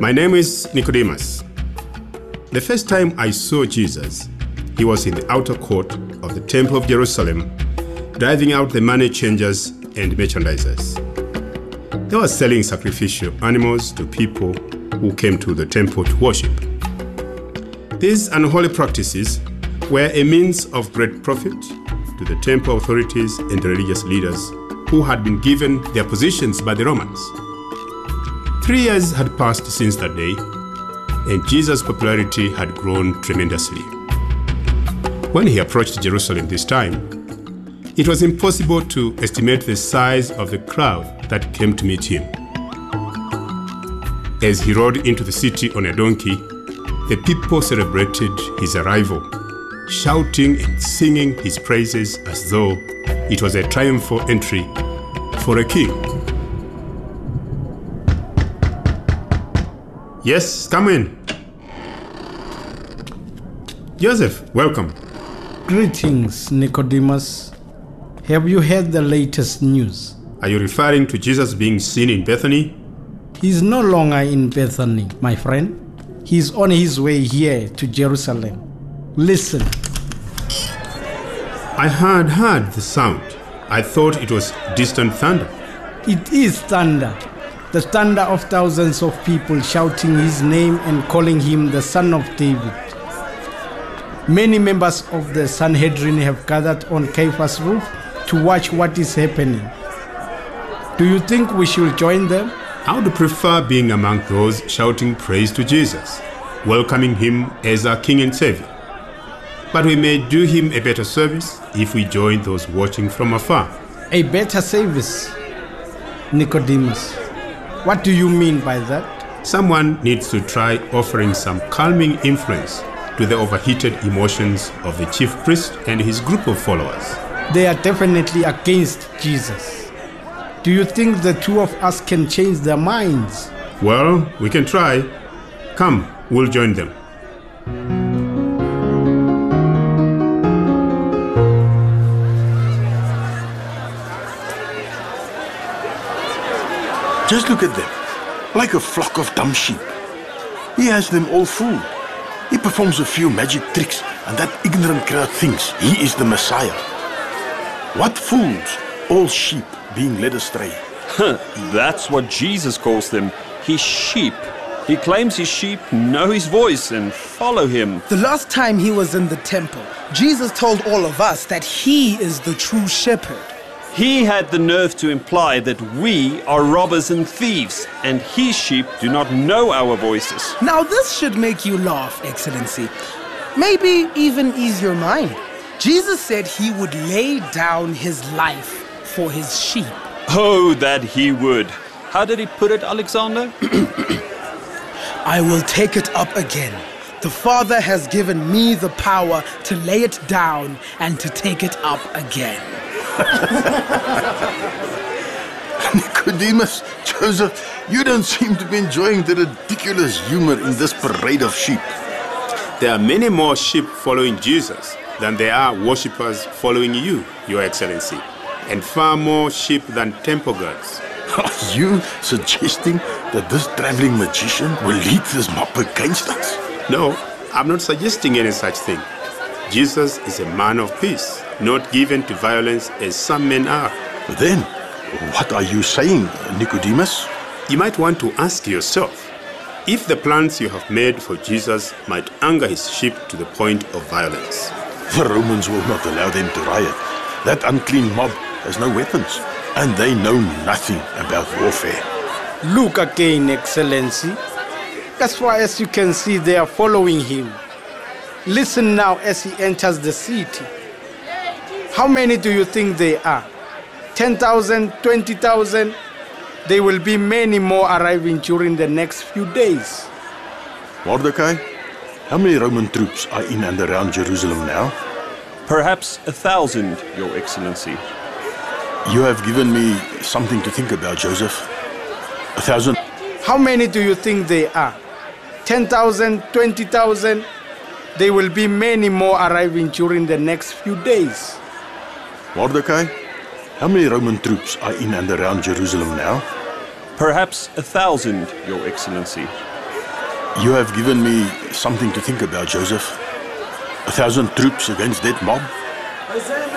My name is Nicodemus. The first time I saw Jesus, he was in the outer court of the Temple of Jerusalem, driving out the money changers and merchandisers. They were selling sacrificial animals to people who came to the temple to worship. These unholy practices were a means of great profit to the temple authorities and religious leaders who had been given their positions by the Romans. 3 years had passed since that day, and Jesus' popularity had grown tremendously. When he approached Jerusalem this time, it was impossible to estimate the size of the crowd that came to meet him. As he rode into the city on a donkey, the people celebrated his arrival, shouting and singing his praises as though it was a triumphal entry for a king. Yes, come in. Joseph, welcome. Greetings, Nicodemus. Have you heard the latest news? Are you referring to Jesus being seen in Bethany? He's no longer in Bethany, my friend. He's on his way here to Jerusalem. Listen. I had heard the sound. I thought it was distant thunder. It is thunder. The thunder of thousands of people shouting his name and calling him the Son of David. Many members of the Sanhedrin have gathered on Caiaphas' roof to watch what is happening. Do you think we should join them? I would prefer being among those shouting praise to Jesus, welcoming him as our King and Savior. But we may do him a better service if we join those watching from afar. A better service? Nicodemus, what do you mean by that? Someone needs to try offering some calming influence to the overheated emotions of the chief priest and his group of followers. They are definitely against Jesus. Do you think the two of us can change their minds? Well, we can try. Come, we'll join them. Just look at them, like a flock of dumb sheep. He has them all fooled. He performs a few magic tricks, and that ignorant crowd thinks he is the Messiah. What fools, all sheep being led astray. That's what Jesus calls them, his sheep. He claims his sheep know his voice and follow him. The last time he was in the temple, Jesus told all of us that he is the true shepherd. He had the nerve to imply that we are robbers and thieves, and his sheep do not know our voices. Now this should make you laugh, Excellency. Maybe even ease your mind. Jesus said he would lay down his life for his sheep. Oh, that he would. How did he put it, Alexander? I will take it up again. The Father has given me the power to lay it down and to take it up again. Nicodemus, Joseph, you don't seem to be enjoying the ridiculous humor in this parade of sheep. There are many more sheep following Jesus than there are worshippers following you, Your Excellency, and far more sheep than temple guards. Are you suggesting that this traveling magician will lead this mob against us? No, I'm not suggesting any such thing. Jesus is a man of peace, not given to violence as some men are. Then, what are you saying, Nicodemus? You might want to ask yourself if the plans you have made for Jesus might anger his sheep to the point of violence. The Romans will not allow them to riot. That unclean mob has no weapons, and they know nothing about warfare. Look again, Excellency. As far as you can see, they are following him. Listen now as he enters the city. How many do you think they are? 10,000, 20,000? There will be many more arriving during the next few days. Mordecai, how many Roman troops are in and around Jerusalem now? Perhaps 1,000, Your Excellency. You have given me something to think about, Joseph. 1,000? How many do you think they are? 10,000, 20,000? There will be many more arriving during the next few days. Mordecai, how many Roman troops are in and around Jerusalem now? Perhaps 1,000, Your Excellency. You have given me something to think about, Joseph. 1,000 troops against that mob.